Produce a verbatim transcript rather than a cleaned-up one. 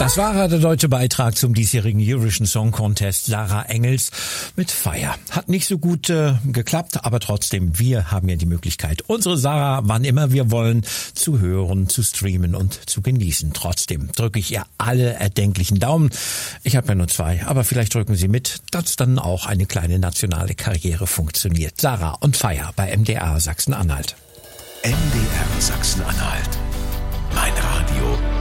Das war der deutsche Beitrag zum diesjährigen Eurovision Song Contest. Sarah Engels mit Fire. Hat nicht so gut äh, geklappt, aber trotzdem, wir haben ja die Möglichkeit, unsere Sarah, wann immer wir wollen, zu hören, zu streamen und zu genießen. Trotzdem drücke ich ihr alle erdenklichen Daumen. Ich habe ja nur zwei, aber vielleicht drücken Sie mit, dass dann auch eine kleine nationale Karriere funktioniert. Sarah und Fire bei M D R Sachsen-Anhalt. M D R Sachsen-Anhalt. Mein Radio.